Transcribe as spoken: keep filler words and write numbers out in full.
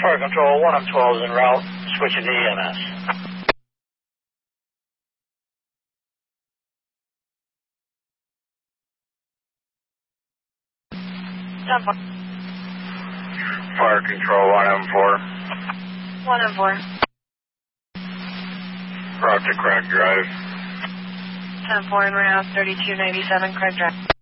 Fire Control, one M twelve is en route, switching to E M S. ten four. Fire Control, one M four. one M four. Route to Craig Drive. ten four en route, thirty-two ninety-seven Craig Drive.